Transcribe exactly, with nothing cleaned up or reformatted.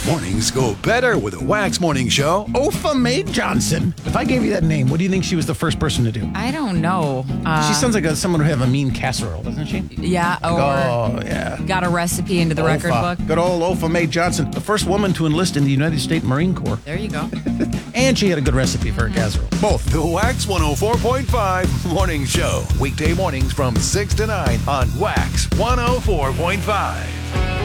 Mornings go better with a Wax Morning Show. Opha Mae Johnson. If I gave you that name, what do you think she was the first person to do? I don't know. Uh, She sounds like a, someone who have a mean casserole, doesn't she? yeah, or Oh, yeah. got a recipe into the record Opha. book. Good old Opha Mae Johnson, the first woman to enlist in the United States Marine Corps. There you go. And she had a good recipe for a casserole. Both. The Wax one oh four point five Morning Show. Weekday mornings from six to nine on Wax one oh four point five.